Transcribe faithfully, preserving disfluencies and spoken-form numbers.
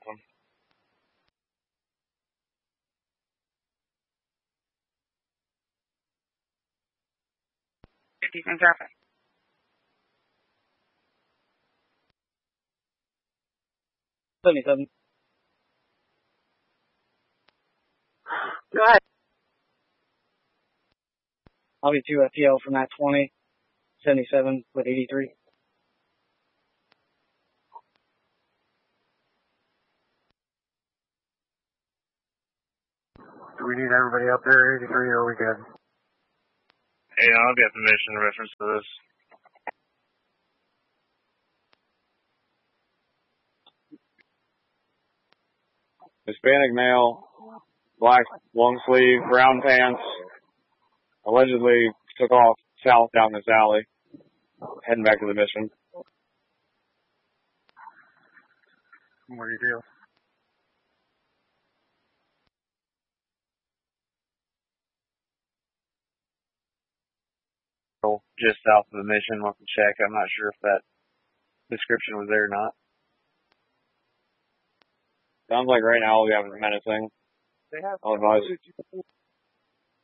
one. fifty-seven traffic. seventy-seven. Go ahead. I'll be two F T L from that twenty. seventy-seven with eighty-three. Do we need everybody up there, eighty-three, or are we good? Hey, I'll get the mission reference to this. Hispanic male, black long sleeve, brown pants, allegedly took off south down this alley, heading back to the mission. What do you do? Just south of the mission, want to check. I'm not sure if that description was there or not. Sounds like right now all we have is menacing. They have I'll advise.